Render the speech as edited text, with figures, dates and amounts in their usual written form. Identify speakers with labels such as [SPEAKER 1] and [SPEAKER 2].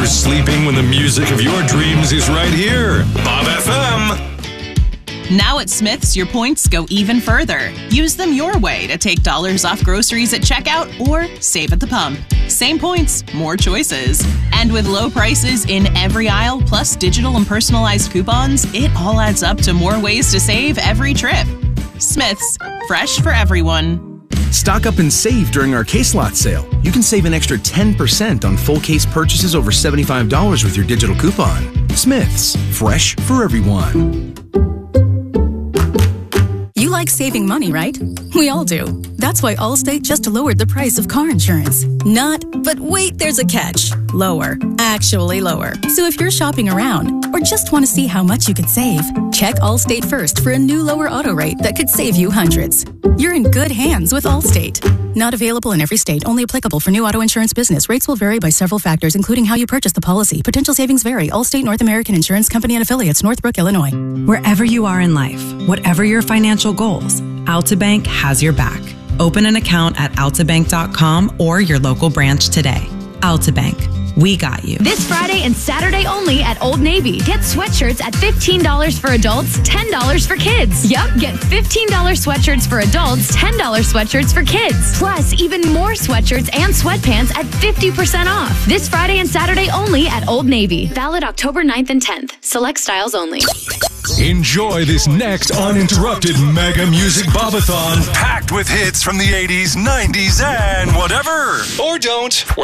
[SPEAKER 1] never sleeping when the music of your dreams is right here. Bob FM.
[SPEAKER 2] Now at Smith's, your points go even further. Use them your way to take dollars off groceries at checkout or save at the pump. Same points, more choices. And with low prices in every aisle, plus digital and personalized coupons, it all adds up to more ways to save every trip. Smith's, fresh for everyone.
[SPEAKER 3] Stock up and save during our Case Lot sale. You can save an extra 10% on full case purchases over $75 with your digital coupon. Smith's, fresh for everyone.
[SPEAKER 4] You like saving money, right? We all do. That's why Allstate just lowered the price of car insurance. Not, but wait, there's a catch. Lower. Actually lower. So if you're shopping around or just want to see how much you could save, check Allstate first for a new lower auto rate that could save you hundreds. You're in good hands with Allstate. Not available in every state. Only applicable for new auto insurance business. Rates will vary by several factors, including how you purchase the policy. Potential savings vary. Allstate North American Insurance Company and Affiliates, Northbrook, Illinois.
[SPEAKER 5] Wherever you are in life, whatever your financial goals, Altabank has your back. Open an account at altabank.com or your local branch today. Altabank. We got you.
[SPEAKER 6] This Friday and Saturday only at Old Navy. Get sweatshirts at $15 for adults, $10 for kids. Yup, get $15 sweatshirts for adults, $10 sweatshirts for kids. Plus, even more sweatshirts and sweatpants at 50% off. This Friday and Saturday only at Old Navy. Valid October 9th and 10th. Select styles only.
[SPEAKER 1] Enjoy this next uninterrupted Mega Music Bobathon, packed with hits from the 80s, 90s, and whatever. Or don't.